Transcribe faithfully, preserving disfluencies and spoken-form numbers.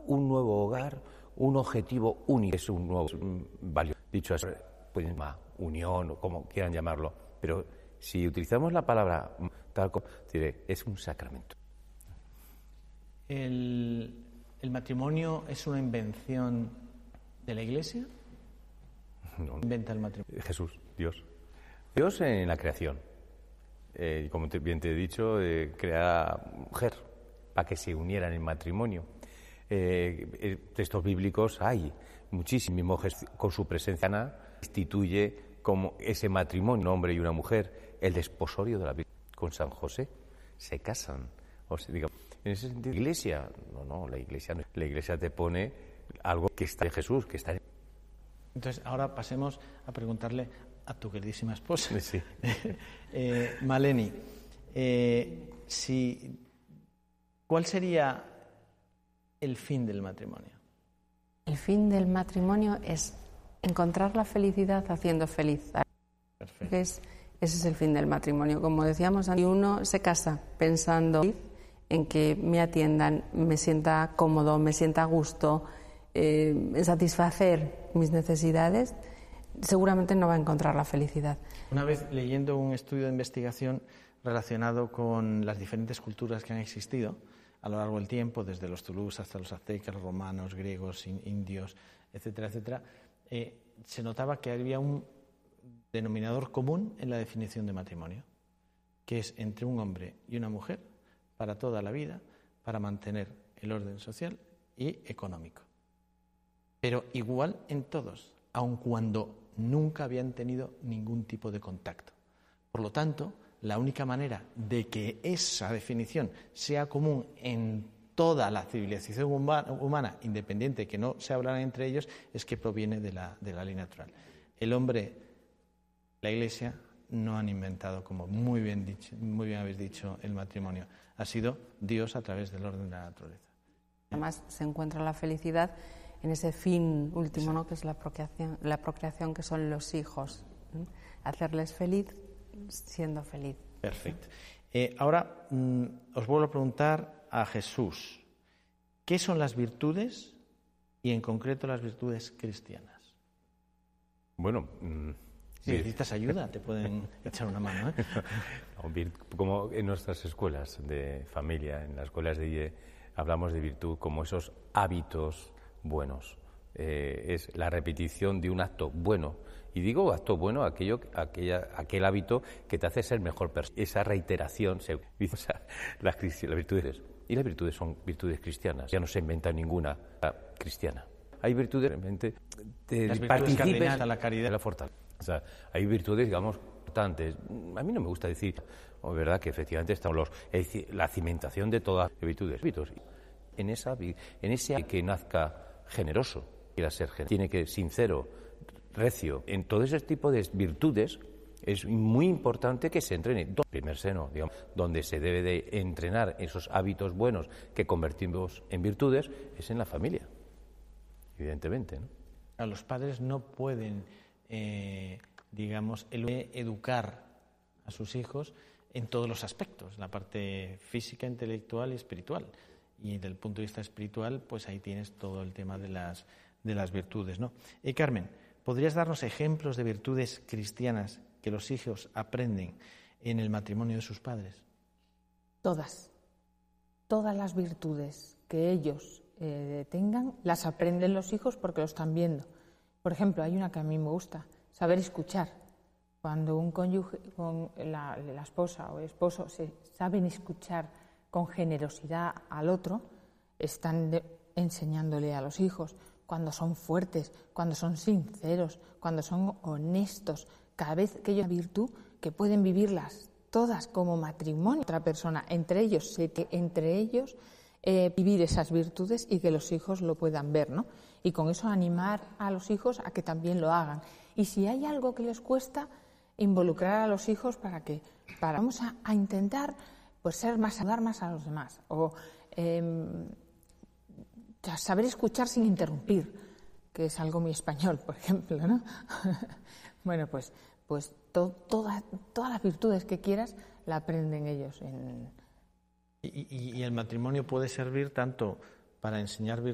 un nuevo hogar, un objetivo único, es un nuevo valioso. Dicho así, pues más unión o como quieran llamarlo, pero si utilizamos la palabra tal como diré, es un sacramento. ¿El, el matrimonio es una invención de la Iglesia? No, ¿Inventa el matrimonio? Jesús, Dios. Dios en la creación. Eh, como te, bien te he dicho, eh, crea a mujer para que se unieran en matrimonio. Eh, eh, textos bíblicos hay muchísimos. Mismo Jesús, con su presencia, Ana, instituye como ese matrimonio, un hombre y una mujer, el desposorio de la Virgen con San José. Se casan. O sea, digamos, en ese sentido, la Iglesia, no, no, la Iglesia, la Iglesia te pone algo que está en Jesús, que está en... Entonces, ahora pasemos a preguntarle a tu queridísima esposa, sí. eh, Maleni, eh, si, ¿cuál sería el fin del matrimonio? El fin del matrimonio es encontrar la felicidad haciendo feliz. Perfecto. Es, ese es el fin del matrimonio. Como decíamos, si uno se casa pensando en que me atiendan, me sienta cómodo, me sienta a gusto, eh, en satisfacer mis necesidades, seguramente no va a encontrar la felicidad. Una vez leyendo un estudio de investigación relacionado con las diferentes culturas que han existido a lo largo del tiempo, desde los zulús hasta los aztecas, romanos, griegos, indios, etcétera, etcétera, eh, se notaba que había un denominador común en la definición de matrimonio, que es entre un hombre y una mujer para toda la vida, para mantener el orden social y económico. Pero igual en todos, aun cuando nunca habían tenido ningún tipo de contacto. Por lo tanto, la única manera de que esa definición sea común en toda la civilización humana, independiente de que no se hablaran entre ellos, es que proviene de la, de la ley natural. El hombre, la Iglesia, no han inventado, como muy bien, dicho, muy bien habéis dicho, el matrimonio. Ha sido Dios a través del orden de la naturaleza. Además, se encuentra la felicidad en ese fin último, ¿no?, que es la procreación, la procreación, que son los hijos. ¿eh? Hacerles feliz siendo feliz. Perfecto. Eh, ahora mm, os vuelvo a preguntar a Jesús, ¿qué son las virtudes y en concreto las virtudes cristianas? Bueno, mmm, si necesitas ayuda, te pueden echar una mano, ¿eh? Como en nuestras escuelas de familia, en las escuelas de I E, hablamos de virtud como esos hábitos buenos. Eh, es la repetición de un acto bueno. Y digo acto bueno, aquello, aquella, aquel hábito que te hace ser mejor persona. Esa reiteración, se, o sea, las, las virtudes. Y las virtudes son virtudes cristianas. Ya no se inventa ninguna cristiana. Hay virtudes realmente de las participes a la caridad, la fortaleza. O sea, hay virtudes, digamos, importantes. A mí no me gusta decir, oh, verdad, que efectivamente están los, es decir, la cimentación de todas las virtudes. En esa, en ese que nazca generoso, quiera ser generoso, tiene que ser sincero, recio. En todo ese tipo de virtudes es muy importante que se entrene. El primer seno, digamos, donde se debe de entrenar esos hábitos buenos que convertimos en virtudes, es en la familia, evidentemente, ¿no? A los padres no pueden, eh, digamos, educar a sus hijos en todos los aspectos, la parte física, intelectual y espiritual. Y desde el punto de vista espiritual, pues ahí tienes todo el tema de las, de las virtudes, ¿no? Eh, Carmen, ¿podrías darnos ejemplos de virtudes cristianas que los hijos aprenden en el matrimonio de sus padres? Todas. Todas las virtudes que ellos eh, tengan, las aprenden los hijos porque lo están viendo. Por ejemplo, hay una que a mí me gusta, saber escuchar. Cuando un cónyuge, con la, la esposa o el esposo se saben escuchar con generosidad al otro, están de, enseñándole a los hijos. Cuando son fuertes, cuando son sinceros, cuando son honestos, cada vez que ellos virtud que pueden vivirlas todas como matrimonio, otra persona, entre ellos, entre ellos eh, vivir esas virtudes y que los hijos lo puedan ver, ¿no? Y con eso animar a los hijos a que también lo hagan. Y si hay algo que les cuesta, involucrar a los hijos para que, para, vamos a, a intentar pues ser más, ayudar más a los demás, o eh, saber escuchar sin interrumpir, que es algo muy español, por ejemplo, ¿no? Bueno, pues, pues to, toda, todas las virtudes que quieras la aprenden ellos. En... Y, y, y el matrimonio puede servir tanto para enseñar virtudes